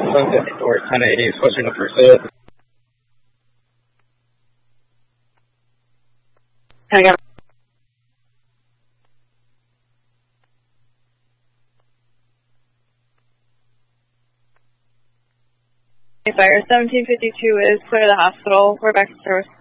754 1080, switching to pursuit. I got Fire 1752 is clear to the hospital. We're back to service.